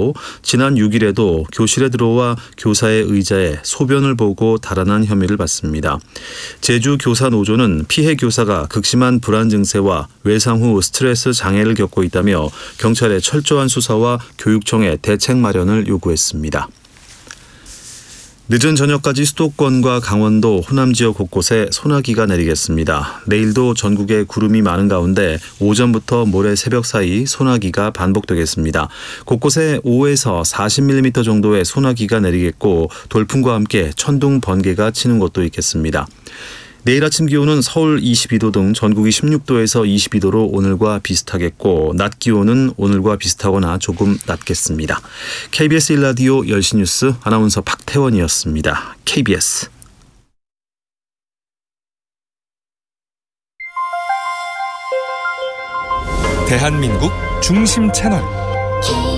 있었고 지난 6일에도 교실에 들어와 교사의 의자에 소변을 보고 달아난 혐의를 받습니다. 제주교사노조는 피해 교사가 극심한 불안 증세와 외상 후 스트레스 장애를 겪고 있다며 경찰의 철저한 수사와 교육청의 대책 마련을 요구했습니다. 늦은 저녁까지 수도권과 강원도, 호남 지역 곳곳에 소나기가 내리겠습니다. 내일도 전국에 구름이 많은 가운데 오전부터 모레 새벽 사이 소나기가 반복되겠습니다. 곳곳에 5에서 40mm 정도의 소나기가 내리겠고 돌풍과 함께 천둥, 번개가 치는 곳도 있겠습니다. 내일 아침 기온은 서울 22도 등 전국이 16도에서 22도로 오늘과 비슷하겠고 낮 기온은 오늘과 비슷하거나 조금 낮겠습니다. KBS 1라디오 10시 뉴스 아나운서 박태원이었습니다. KBS 대한민국 중심 채널